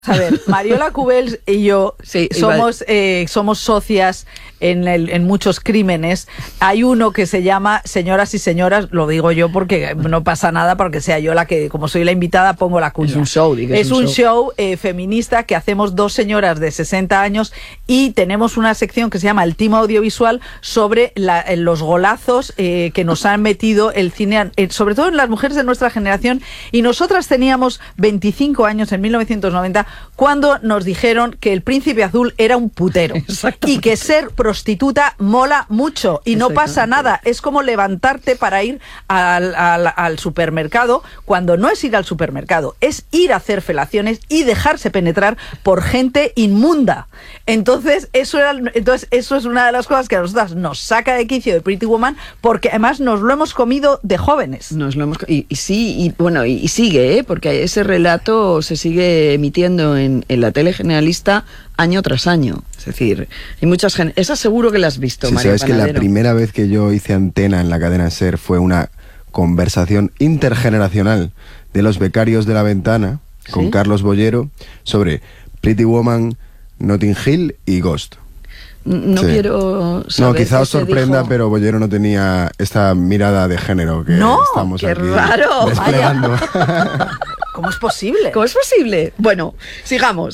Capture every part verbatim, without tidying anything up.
A ver, Mariola Cubells y yo sí, somos, eh, somos socias en, el, en muchos crímenes. Hay uno que se llama Señoras y Señoras, lo digo yo porque no pasa nada, porque sea yo la que, como soy la invitada, pongo la cuña. Es un show, diga, es, es un show, show eh, feminista que hacemos dos señoras de sesenta años y tenemos una sección que se llama El Timo Audiovisual sobre la, los golazos eh, que nos han metido el cine, eh, sobre todo en las mujeres de nuestra generación. Y nosotras teníamos veinticinco años en mil novecientos noventa cuando nos dijeron que el Príncipe Azul era un putero y que ser prostituta mola mucho y no pasa nada. Es como levantarte para ir al, al, al supermercado, cuando no es ir al supermercado, es ir a hacer felaciones y dejarse penetrar por gente inmunda. Entonces eso, era, entonces, eso es una de las cosas que a nosotras nos saca de quicio de Pretty Woman, porque además nos lo hemos comido de jóvenes. Nos lo hemos y, y sí, y bueno, y, y sigue, ¿eh? Porque ese relato se sigue emitiendo en, en la tele generalista año tras año. Es decir, hay muchas gen- Esa seguro que la has visto, sí, María sabes Panadero. Que la primera vez que yo hice antena en la cadena SER fue una conversación intergeneracional de los becarios de La Ventana, ¿sí?, con Carlos Bollero, sobre Pretty Woman, Notting Hill y Ghost. No sí. quiero saber. No, quizá os sorprenda, dijo... pero Bollero no tenía esta mirada de género que no, estamos qué aquí raro. desplegando. ¿Cómo es posible? ¿Cómo es posible? Bueno, sigamos.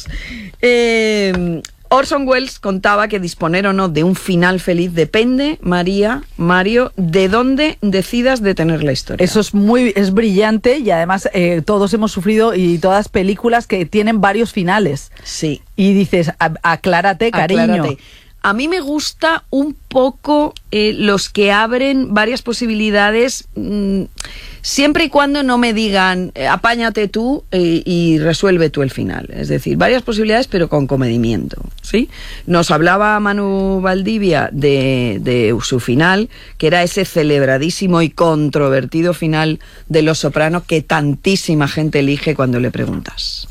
Eh, Orson Welles contaba que disponer o no de un final feliz depende, María, Mario, de dónde decidas detener la historia. Eso es muy, es brillante y además eh, todos hemos sufrido y todas películas que tienen varios finales. Sí. Y dices, aclárate, cariño. Aclárate. A mí me gusta un poco eh, los que abren varias posibilidades, mmm, siempre y cuando no me digan eh, apáñate tú eh, y resuelve tú el final. Es decir, varias posibilidades pero con comedimiento, ¿sí? Nos hablaba Manu Valdivia de, de su final, que era ese celebradísimo y controvertido final de Los Soprano que tantísima gente elige cuando le preguntas.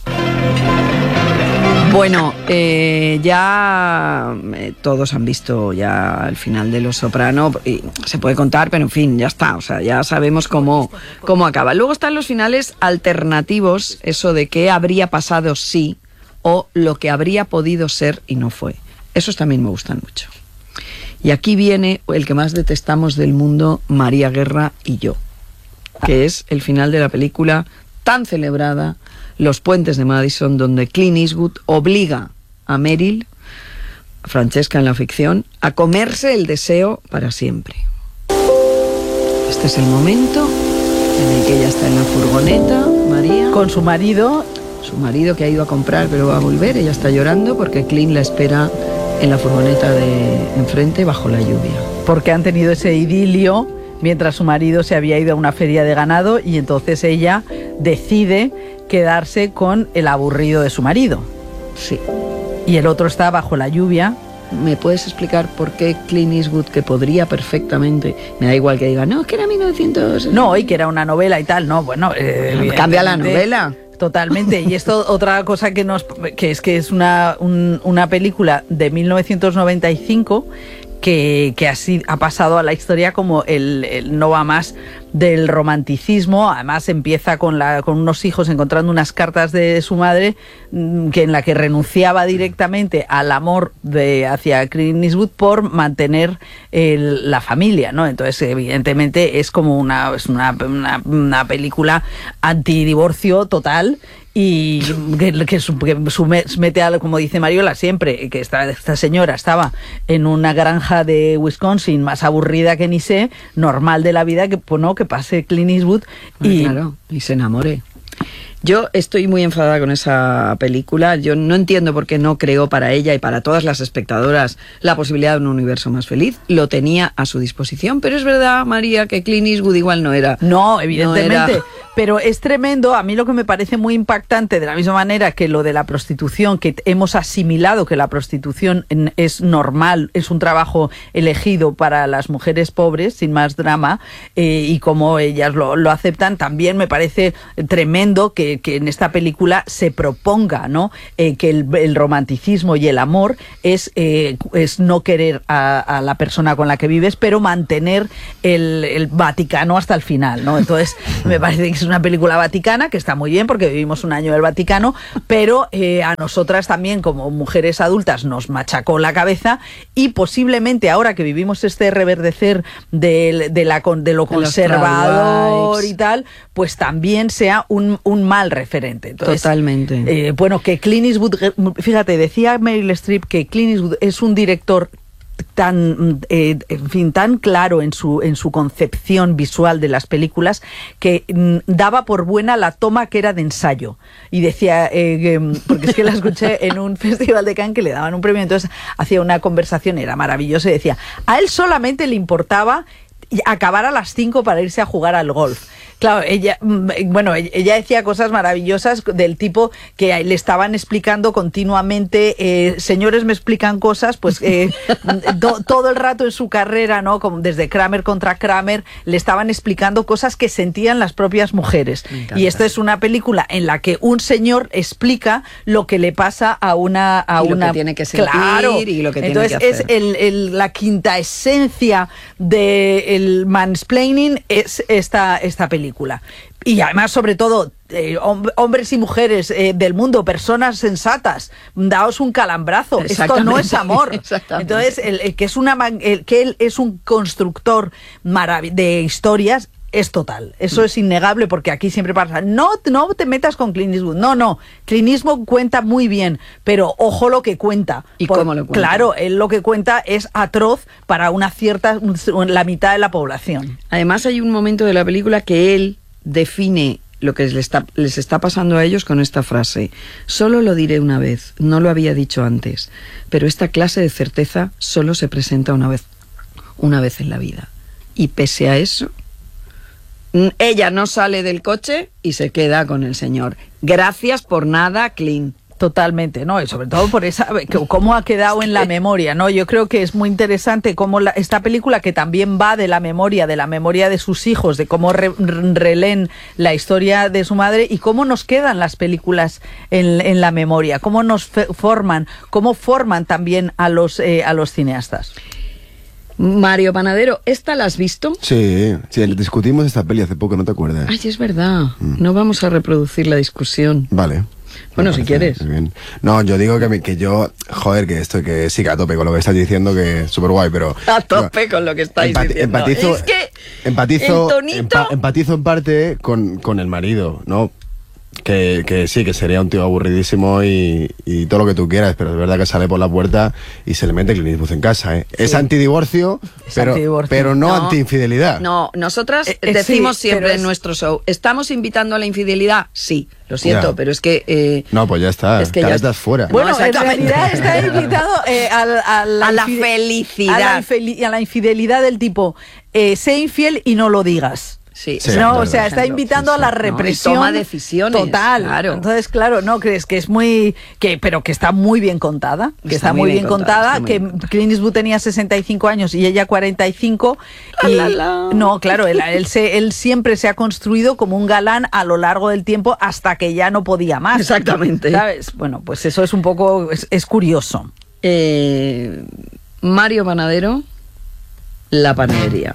Bueno, eh, ya eh, todos han visto ya el final de Los Soprano, y se puede contar, pero en fin, ya está, o sea, ya sabemos cómo, cómo acaba. Luego están los finales alternativos, eso de qué habría pasado si, o lo que habría podido ser y no fue. Esos también me gustan mucho. Y aquí viene el que más detestamos del mundo, María Guerra y yo, que es el final de la película tan celebrada, Los Puentes de Madison, donde Clint Eastwood obliga a Meryl, Francesca en la ficción, a comerse el deseo para siempre. Este es el momento en el que ella está en la furgoneta, María, con su marido. Su marido que ha ido a comprar pero va a volver, ella está llorando porque Clint la espera en la furgoneta de enfrente bajo la lluvia. Porque han tenido ese idilio mientras su marido se había ido a una feria de ganado y entonces ella decide quedarse con el aburrido de su marido. Sí. Y el otro está bajo la lluvia. ¿Me puedes explicar por qué Clint Eastwood, que podría perfectamente, me da igual que diga, no, es que era mil novecientos... No, y que era una novela y tal, no, bueno... Eh, cambia la novela. Totalmente, y esto otra cosa que nos... que es que es una, un, una película de mil novecientos noventa y cinco... que, que así ha pasado a la historia como el, el no va más del romanticismo. Además empieza con, la, con unos hijos encontrando unas cartas de su madre que en la que renunciaba directamente al amor de, hacia Clint Eastwood por mantener el, la familia, ¿no? Entonces evidentemente es como una, es una, una, una película antidivorcio total. Y que, que, que somete a, como dice Mariola siempre, que esta, esta señora estaba en una granja de Wisconsin más aburrida que ni sé, normal de la vida, que pues no, que pase Clint Eastwood y, claro, y se enamore. Yo estoy muy enfadada con esa película. Yo no entiendo por qué no creó para ella y para todas las espectadoras la posibilidad de un universo más feliz. Lo tenía a su disposición, pero es verdad, María, que Clint Eastwood igual no era. No, evidentemente. No era... Pero es tremendo. A mí lo que me parece muy impactante, de la misma manera que lo de la prostitución, que hemos asimilado que la prostitución es normal, es un trabajo elegido para las mujeres pobres, sin más drama, eh, y como ellas lo, lo aceptan, también me parece tremendo que, que en esta película se proponga, ¿no? Eh, que el, el romanticismo y el amor es, eh, es no querer a, a la persona con la que vives, pero mantener el, el Vaticano hasta el final, ¿no? Entonces, me parece que es una película vaticana, que está muy bien porque vivimos un año en el Vaticano, pero eh, a nosotras también, como mujeres adultas, nos machacó la cabeza y posiblemente ahora que vivimos este reverdecer de, de, la, de lo conservador y tal, pues también sea un, un mal referente. Entonces, totalmente. Eh, bueno, que Clint Eastwood, fíjate, decía Meryl Streep que Clint Eastwood es un director tan eh, en fin tan claro en su en su concepción visual de las películas que mm, daba por buena la toma que era de ensayo y decía eh, que, porque es que la escuché en un festival de Cannes que le daban un premio, entonces hacía una conversación, era maravilloso y decía, a él solamente le importaba acabar a las cinco para irse a jugar al golf. Claro, ella, bueno, ella decía cosas maravillosas del tipo que le estaban explicando continuamente, eh, señores me explican cosas, pues eh, do, todo el rato en su carrera, ¿no? Como desde Kramer contra Kramer, le estaban explicando cosas que sentían las propias mujeres. Y esto es una película en la que un señor explica lo que le pasa a una... A y una lo que tiene que sentir, claro. y lo que tiene Entonces, que hacer. es el, el, la quinta esencia del mansplaining es esta, esta película. Y además, sobre todo, eh, hom- hombres y mujeres eh, del mundo, personas sensatas, daos un calambrazo. Esto no es amor. Entonces, el, el que es una el que él es un constructor marav- de historias es total. Eso es innegable porque aquí siempre pasa, no, no te metas con Clint Eastwood. No, no. Clint Eastwood cuenta muy bien, pero ojo lo que cuenta. ¿Y Por, cómo lo cuenta? Claro, él lo que cuenta es atroz para una cierta, la mitad de la población. Además hay un momento de la película que él define lo que les está, les está pasando a ellos con esta frase. Solo lo diré una vez, no lo había dicho antes, pero esta clase de certeza solo se presenta una vez, una vez en la vida. Y pese a eso, ella no sale del coche y se queda con el señor. Gracias por nada, Clint. Totalmente, ¿no? Y sobre todo por esa, cómo ha quedado en la memoria, ¿no? Yo creo que es muy interesante cómo la, esta película, que también va de la memoria, de la memoria de sus hijos, de cómo re, releen la historia de su madre y cómo nos quedan las películas en, en la memoria, cómo nos fe, forman, cómo forman también a los, eh, a los cineastas. Mario Panadero, ¿esta la has visto? Sí, sí, discutimos esta peli hace poco, ¿no te acuerdas? Ay, es verdad. Mm. No vamos a reproducir la discusión. Vale. Bueno, si quieres. Bien. No, yo digo que, que yo, joder, que esto, que sí, que a tope con lo que estás diciendo, que es súper guay, pero... A tope no, con lo que estáis empati diciendo. Empatizo, es que empatizo, el tonito... empa empatizo en parte con, con el marido, ¿no? Que, que sí, que sería un tío aburridísimo y, y todo lo que tú quieras, pero es verdad que sale por la puerta y se le mete Clint Eastwood en casa, ¿eh? Sí. Es antidivorcio, es pero, antidivorcio. pero no, no antiinfidelidad. No, nosotras eh, decimos sí, siempre en es... nuestro show, ¿estamos invitando a la infidelidad? Sí, lo siento, ya. pero es que... Eh, no, pues ya está, es que ya ya estás fuera. Bueno, no, en realidad está invitado eh, a, a, la, a la felicidad. A la, a la infidelidad del tipo, eh, sé infiel y no lo digas. Sí, sí, no, o sea, está invitando sí, sí. a la represión. No, toma decisiones. Total. Claro. Entonces, claro, no crees que es muy. que pero que está muy bien contada. Que está, está muy bien, bien contada. contada que bien. Clint Eastwood tenía sesenta y cinco años y ella cuarenta y cinco. La, y, la, la. No, claro, él, él, se, él siempre se ha construido como un galán a lo largo del tiempo hasta que ya no podía más. Exactamente. ¿Sabes? Bueno, pues eso es un poco. es, es curioso. Eh, Mario Panadero, La Panadería.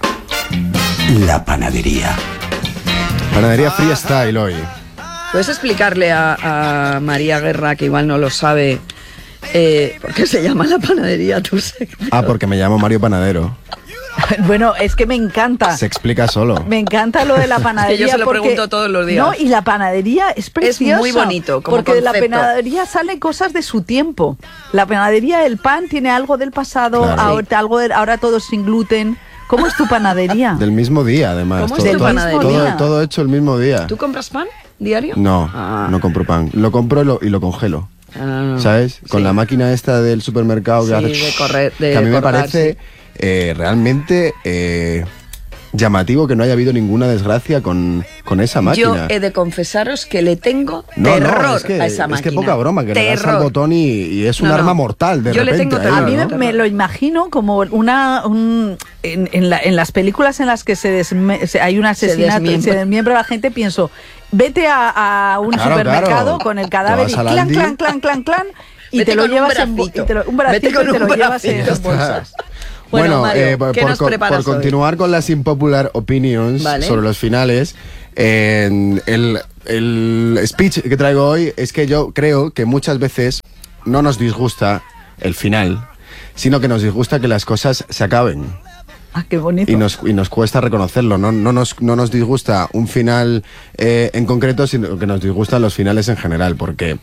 La Panadería. Panadería freestyle hoy. ¿Puedes explicarle a, a María Guerra, que igual no lo sabe, eh, por qué se llama La Panadería tu secreto? Ah, porque me llamo Mario Panadero. Bueno, es que me encanta. Se explica solo. Me encanta lo de la panadería. Es que yo se lo porque, pregunto todos los días. No, y la panadería es preciosa. Es muy bonito como porque concepto. de la panadería salen cosas de su tiempo. La panadería, el pan tiene algo del pasado, claro. ahora, algo de, ahora todo sin gluten. ¿Cómo es tu panadería? Del mismo día, además. ¿Cómo todo, es tu todo, panadería? Todo, todo hecho el mismo día. ¿Tú compras pan diario? No, ah. no compro pan. Lo compro y lo, y lo congelo. Ah, ¿sabes? Con sí. la máquina esta del supermercado que sí, hace... de correr, de que a mí cortar, me parece sí. eh, realmente... Eh, llamativo que no haya habido ninguna desgracia con, con esa máquina. Yo he de confesaros que le tengo no, terror no, es que, a esa máquina. Es que poca broma, que terror. le das al botón y, y es un no, arma no. mortal de Yo repente. le tengo terror, a mí ¿no? me, me lo imagino como una... Un, en, en, la, en las películas en las que se, desme, se hay un asesinato y se desmiembra la gente, pienso, vete a, a un claro, supermercado claro. con el cadáver y clan, clan, clan, clan, clan, y vete te lo llevas un en, y te lo, un bracito y te lo llevas en bolsas. Bueno, bueno Mario, eh, por, ¿qué nos por, preparas por continuar hoy? con las impopular opinions, vale, sobre los finales, Eh, el, el speech que traigo hoy es que yo creo que muchas veces no nos disgusta el final, sino que nos disgusta que las cosas se acaben. Ah, qué bonito. Y nos, y nos cuesta reconocerlo, no, no, nos, no nos disgusta un final eh, en concreto, sino que nos disgustan los finales en general, porque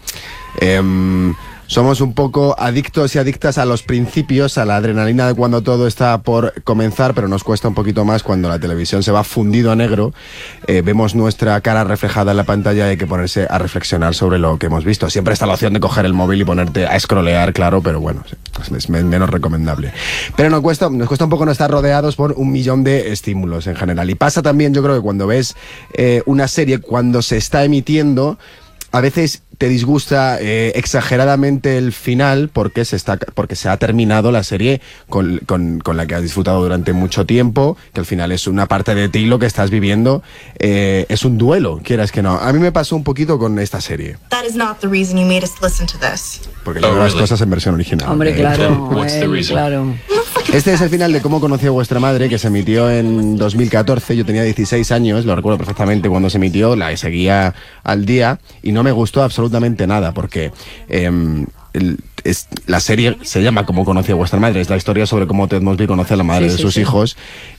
eh, somos un poco adictos y adictas a los principios, a la adrenalina de cuando todo está por comenzar, pero nos cuesta un poquito más cuando la televisión se va fundido a negro, eh, vemos nuestra cara reflejada en la pantalla y hay que ponerse a reflexionar sobre lo que hemos visto. Siempre está la opción de coger el móvil y ponerte a scrollear, claro, pero bueno, es menos recomendable. Pero nos cuesta, nos cuesta un poco no estar rodeados por un millón de estímulos en general. Y pasa también, yo creo que cuando ves eh, una serie, cuando se está emitiendo, a veces te disgusta eh, exageradamente el final porque se está porque se ha terminado la serie con, con, con la que has disfrutado durante mucho tiempo, que al final es una parte de ti lo que estás viviendo, eh, es un duelo, quieras que no. A mí me pasó un poquito con esta serie. That is not the reason you made us listen to this. Porque yo veo las cosas en versión original. Hombre, ¿eh? claro, eh, claro. Este es el final de Cómo conocí a vuestra madre, que se emitió en dos mil catorce. Yo tenía dieciséis años, lo recuerdo perfectamente cuando se emitió, la seguía al día y no me gustó absolutamente nada, porque eh, el, es, la serie se llama Cómo conocí a vuestra madre, es la historia sobre cómo Ted Mosby conoce a la madre sí, de sí, sus sí. hijos,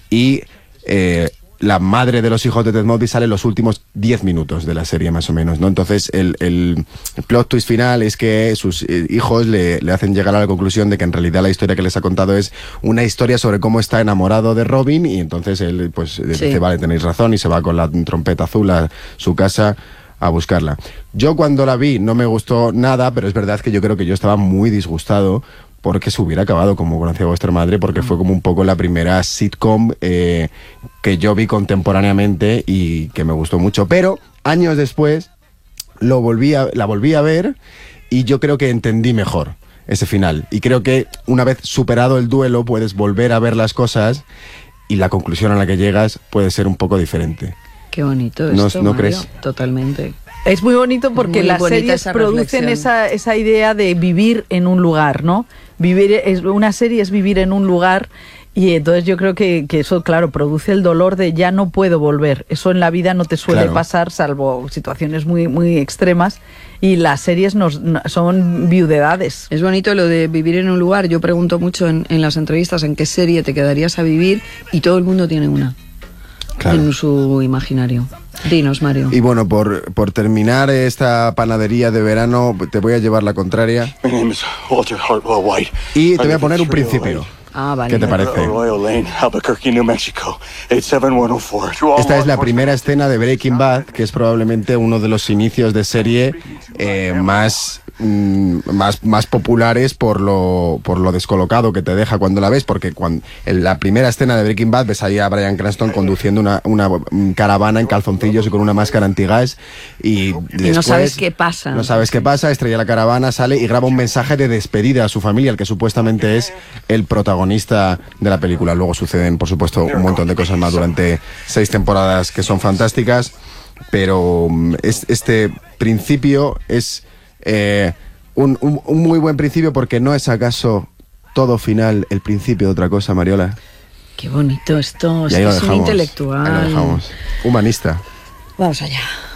y eh, la madre de los hijos de Ted Mosby sale en los últimos diez minutos de la serie, más o menos, ¿no? Entonces el, el plot twist final es que sus eh, hijos le, le hacen llegar a la conclusión de que en realidad la historia que les ha contado es una historia sobre cómo está enamorado de Robin, y entonces él pues sí. dice, vale, tenéis razón, y se va con la trompeta azul a su casa a buscarla. Yo cuando la vi no me gustó nada, pero es verdad que yo creo que yo estaba muy disgustado porque se hubiera acabado Como conocí a vuestra madre, porque fue como un poco la primera sitcom eh, que yo vi contemporáneamente y que me gustó mucho. Pero años después lo volví a, la volví a ver y yo creo que entendí mejor ese final. Y creo que una vez superado el duelo puedes volver a ver las cosas y la conclusión a la que llegas puede ser un poco diferente. Qué bonito ¿No, esto, ¿no Mario? crees? Totalmente. Es muy bonito porque Muy las bonita series esa producen reflexión. esa, esa idea de vivir en un lugar, ¿no? Vivir es, una serie es vivir en un lugar, y entonces yo creo que, que eso, claro, produce el dolor de ya no puedo volver. Eso en la vida no te suele Claro. pasar, salvo situaciones muy, muy extremas, y las series nos, no- son viudedades. Es bonito lo de vivir en un lugar. Yo pregunto mucho en, en las entrevistas en qué serie te quedarías a vivir y todo el mundo tiene una Claro. en su imaginario. Dinos, Mario. Y bueno, por, por terminar esta panadería de verano, te voy a llevar la contraria My name is Walter Hartwell White. y te I voy a live in poner un Trio principio. Lane. Ah, vale. ¿Qué te parece? Royal Lane, Albuquerque, New Mexico, eight seven one oh four. To all Esta es la law primera enforcement- escena de Breaking Bad, que es probablemente uno de los inicios de serie eh, más, mm, más, más populares por lo, por lo descolocado que te deja cuando la ves, porque cuando, en la primera escena de Breaking Bad ves ahí a Bryan Cranston conduciendo una, una mm, caravana en calzoncillos y con una máscara antigas, y, después, no sabes qué pasa. No sabes qué pasa, estrella la caravana, sale y graba un mensaje de despedida a su familia, el que supuestamente es el protagonista de la película. Luego suceden, por supuesto, un montón de cosas más durante seis temporadas que son fantásticas, pero mm, es, este principio es eh, un, un, un muy buen principio, porque no es acaso todo final el principio de otra cosa, Mariola. Qué bonito esto. Y Es ahí que lo es un dejamos. intelectual. Ahí lo dejamos. Humanista. Vamos allá.